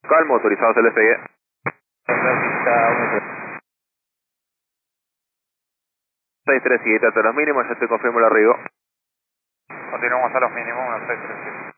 Calmo, autorizados el despegue. Pista 637 hasta los mínimos, ya te confirmo el arribo. Continuamos a los mínimos, 1637.